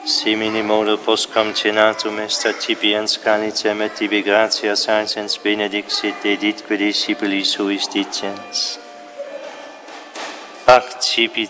Simini modo postcom cenatum est accipiens calicem et tibi gratias arsens benedixit editque discipulis suis dicens. Accipit